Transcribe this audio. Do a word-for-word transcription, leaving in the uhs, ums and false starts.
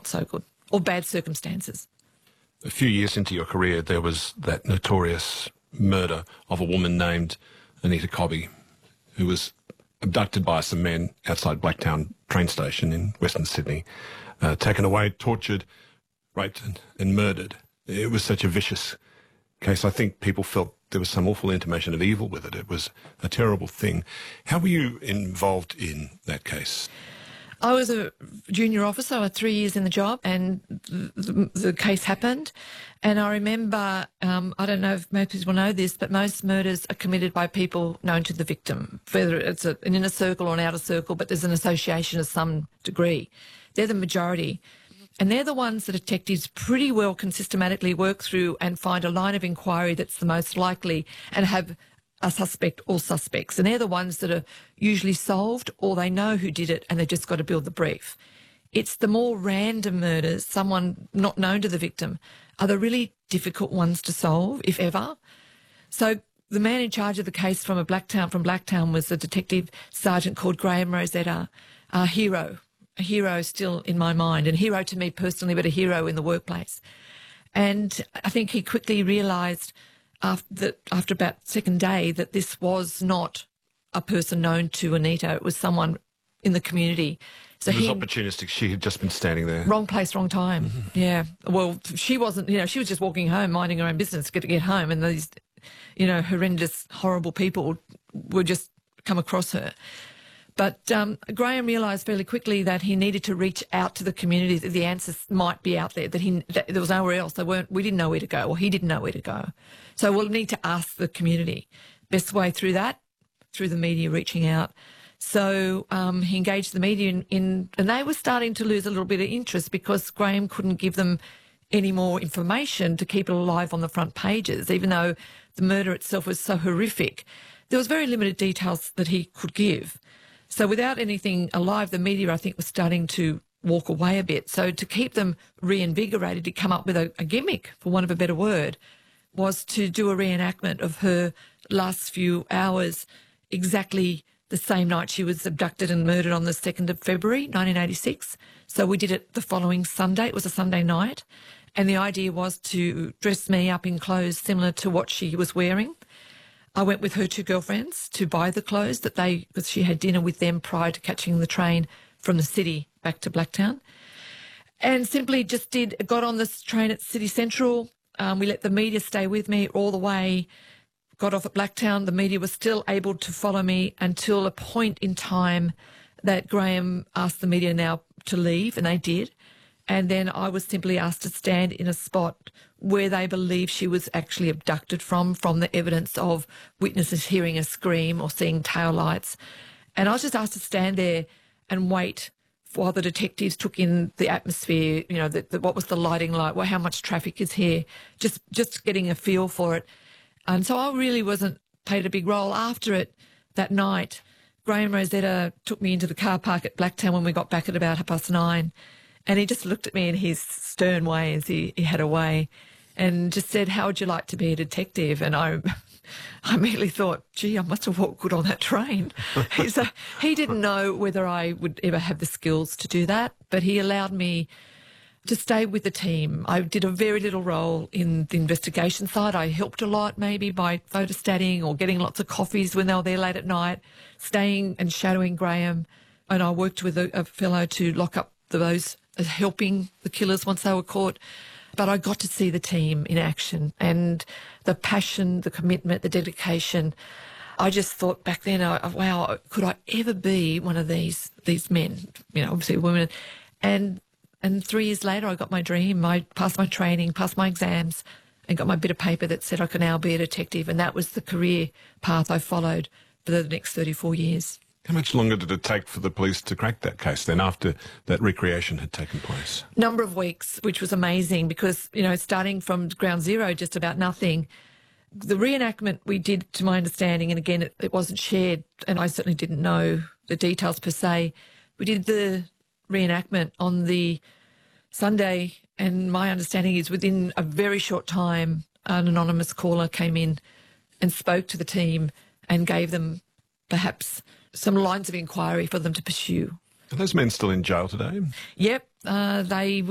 so good, or bad circumstances. A few years into your career, there was that notorious murder of a woman named Anita Cobby, who was abducted by some men outside Blacktown train station in Western Sydney, uh, taken away, tortured, raped and, and murdered. It was such a vicious case. I think people felt there was some awful intimation of evil with it. It was a terrible thing. How were you involved in that case? I was a junior officer. I had three years in the job, and the, the case happened. And I remember, um, I don't know if most people know this, but most murders are committed by people known to the victim, whether it's a, an inner circle or an outer circle, but there's an association of some degree. They're the majority. And they're the ones that detectives pretty well can systematically work through and find a line of inquiry that's the most likely and have a suspect or suspects. And they're the ones that are usually solved, or they know who did it and they've just got to build the brief. It's the more random murders, someone not known to the victim, are the really difficult ones to solve, if ever. So the man in charge of the case from a Blacktown, from Blacktown was a detective sergeant called Graham Rosetta, a hero, a hero still in my mind, and a hero to me personally, but a hero in the workplace. And I think he quickly realised after, that, after about second day that this was not a person known to Anita. It was someone in the community. So it was he, opportunistic. She had just been standing there. Wrong place, wrong time. Mm-hmm. Yeah. Well, she wasn't, you know, she was just walking home, minding her own business, get to get home, and these, you know, horrendous, horrible people would just come across her. But um, Graham realised fairly quickly that he needed to reach out to the community, that the answers might be out there, that he that there was nowhere else. They weren't. We didn't know where to go, or he didn't know where to go. So we'll need to ask the community. Best way through that, through the media reaching out. So um, he engaged the media in, in, and they were starting to lose a little bit of interest because Graham couldn't give them any more information to keep it alive on the front pages, even though the murder itself was so horrific. There was very limited details that he could give. So without anything alive, the media, I think, was starting to walk away a bit. So to keep them reinvigorated, to come up with a, a gimmick, for want of a better word, was to do a reenactment of her last few hours, exactly the same night she was abducted and murdered on the second of February, nineteen eighty-six. So we did it the following Sunday. It was a Sunday night. And the idea was to dress me up in clothes similar to what she was wearing. I went with her two girlfriends to buy the clothes that they, because she had dinner with them prior to catching the train from the city back to Blacktown, and simply just did, got on this train at City Central. Um, we let the media stay with me all the way, got off at Blacktown. The media was still able to follow me until a point in time that Graham asked the media now to leave, and they did. And then I was simply asked to stand in a spot where they believe she was actually abducted from, from the evidence of witnesses hearing a scream or seeing tail lights. And I was just asked to stand there and wait while the detectives took in the atmosphere, you know, the, the, what was the lighting like, well, how much traffic is here, just, just getting a feel for it. And so I really wasn't played a big role. After it that night, Graham Rosetta took me into the car park at Blacktown when we got back at about half past nine. And he just looked at me in his stern way, as he, he had a way, and just said, how would you like to be a detective? And I I immediately thought, gee, I must have walked good on that train. So he didn't know whether I would ever have the skills to do that, but he allowed me to stay with the team. I did a very little role in the investigation side. I helped a lot maybe by photostatting or getting lots of coffees when they were there late at night, staying and shadowing Graham. And I worked with a, a fellow to lock up those, helping the killers once they were caught. But I got to see the team in action, and the passion, the commitment, the dedication. I just thought back then, wow, could I ever be one of these these men? You know, obviously women. And and three years later, I got my dream. I passed my training, passed my exams, and got my bit of paper that said I could now be a detective. And that was the career path I followed for the next thirty-four years. How much longer did it take for the police to crack that case then, after that recreation had taken place? Number of weeks, which was amazing because, you know, starting from ground zero, just about nothing. The reenactment we did, to my understanding, and again, it, it wasn't shared, and I certainly didn't know the details per se. We did the reenactment on the Sunday, and my understanding is within a very short time, an anonymous caller came in and spoke to the team and gave them perhaps some lines of inquiry for them to pursue. Are those men still in jail today? Yep, uh, they